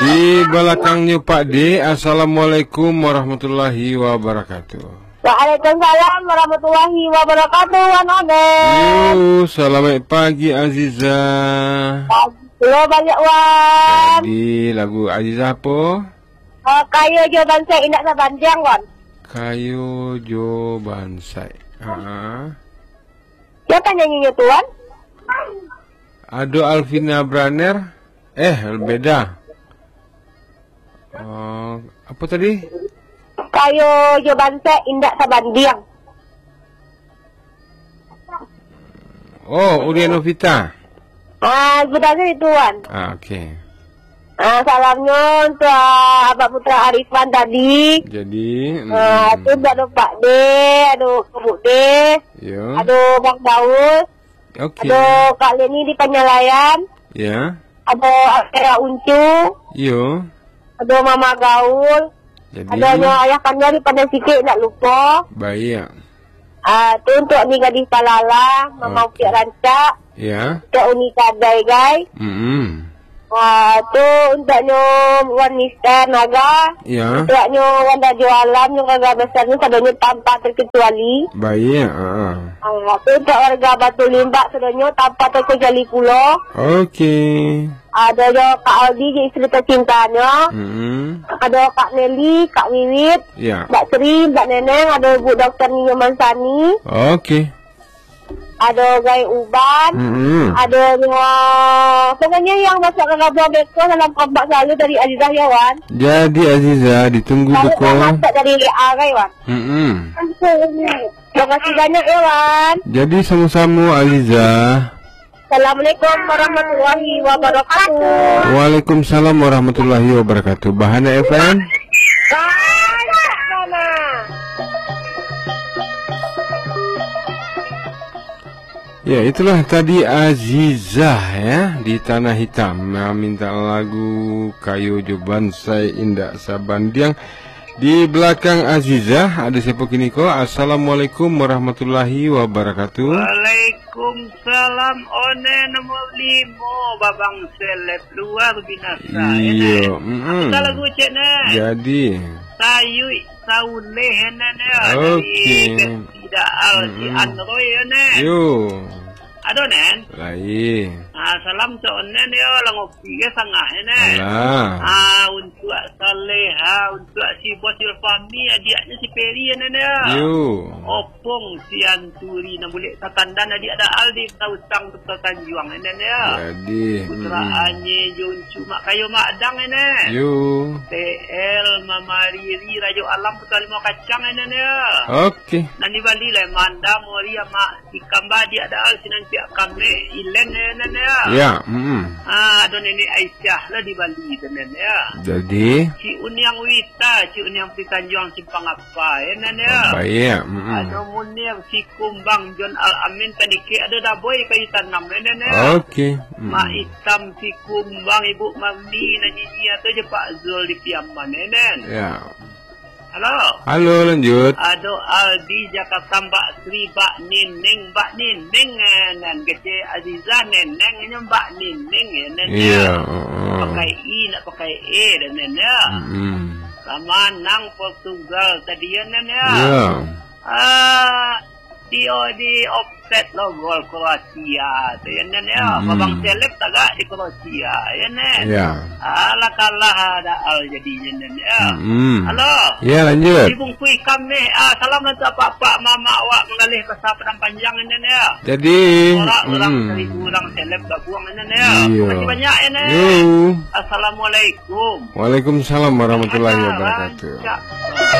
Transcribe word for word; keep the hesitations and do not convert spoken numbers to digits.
Di belakangnya Pak D. Assalamualaikum warahmatullahi wabarakatuh. Waalaikumsalam warahmatullahi wabarakatuh. Wan Oden. Yo, selamat pagi Aziza. Halo banyak Wan. Jadi lagu Aziza apa? Uh, kayu jo bansai indak sepanjang Wan. Kayu jo bansai. Ah. Siapa nyanyinya tuan? Ado Alvina Braner. Eh, beda. Uh, apa tadi? Kayu jo bansai indak sebanding. Oh, Urian Novita. Ah, sebenarnya itu Wan. Ah, oke. Okay. Ah, salamnya untuk uh, Abang Putra Arifan tadi. Jadi, ah, itu hmm. ada Pak D, ada Ibu D, ya. ada Bang Daud, okay. ada Kak Leni di Penyelayan, ya. Ada Akera Uncu, yo. Ada Mama Gaul, jadi, adanya Ayah Kanya di Pandai Sikit, tak lupa. Baik ya. Ah, tu untuk ni Gadis Palala, Mama okay. Upiak Rancak, ya. Untuk Uni Kadai guys. Mm -hmm. Ah, tu untuknya Wan Mister Naga, ya. untuknya Wan Dajo Alam yang warga besarnya sadanya tanpa terkecuali. Baik. Uh. Ah, tu untuk warga Batu Limbak sadanya tanpa terkecuali pula. Oke. Okay. Ada jo Kak Aldi di istri tercintanya. Mm-hmm. Ada Kak Nelly, Kak Wiwit, ya. Mbak Sri, Mbak Neneng, ada Ibu Dokter Nino Mansani. Oke. Okay. Ada Gai Uban, mm-hmm. ada uh, pokoknya yang masuk ke Raja Beko dalam kompak selalu dari Aziza ya Wan. Jadi Aziza ditunggu Beko. Masuk dari A Gai Wan. Mm-hmm. Terima kasih banyak ya Wan. Jadi sama-sama Aziza. Assalamualaikum warahmatullahi wabarakatuh. Waalaikumsalam warahmatullahi wabarakatuh. Bahana F M. Ya, itulah tadi Aziza ya di Tanah Hitam minta lagu Kayu Jo Bansai Indak Sabandiang. Di belakang Aziza ada siapa kini ko? Assalamualaikum warahmatullahi wabarakatuh. Waalaikumsalam. One nomor lima babang seleb luar binasa. Iya. Mm-hmm. Apa lagu cek ne? Jadi. Sayu sauleh ne. Oke. Tidak al di Android ne. Yo. Aduh nen. Lain. Ah, salam to nen yo langopi ke sangah ne. Alah. Ah, untuk Saleha, untuk si Bosil Fami, adiknya si Peri nen ya. Yo. Opong si Anturi na boleh tatandan adik ada Aldi tautang untuk Tanjuang nen ya. Jadi. Putra mm. Anye Jun cuma kayo madang nen. Yo. T L Mama Riri Rajo Alam putra lima kacang nen ya. Oke. Okay. Nani Bali le Manda Moria mak di Kamba dia ada Al sinan pihak kami Ilen nen ya. Ya. Mm. Ah, don ini Aisyah lah di Bali nen ya. Jadi. Si Unyang Wita, si Unyang Pitanjuang Simpang apa nen ya. Baik. Mm. Ada Munir si Kumbang John Al Amin Paniki ada daboy kaya tanam nen ya. Oke. Okay. Mm. Mak Hitam si Kumbang Ibu Mami Najiji atau je Pak Zul di Piaman nen. Ya. Halo. Halo, lanjut. Ado Aldi Jakarta Mbak Sri Mbak Nining Mbak Nining nen kece Aziza Neneng nya Mbak Nining nen ya. Pakai I nak pakai E dan nen ya. Mm. Sama nang Portugal tadi nen ya. Ya. Ah, Tio di offset lo gol Kroasia tu ya nen ya. Babang seleb tagak di Kroasia ya nen. Ya. Ala kalah ada al jadinya nen ya. Halo. Ya, lanjut. Ibung kui kami ah salam untuk pak-pak mama awak mengalih ke padang panjang nen ya. Jadi orang seribu orang seleb gak buang nen ya. Terima banyak ya nen. Assalamualaikum. Waalaikumsalam warahmatullahi wabarakatuh.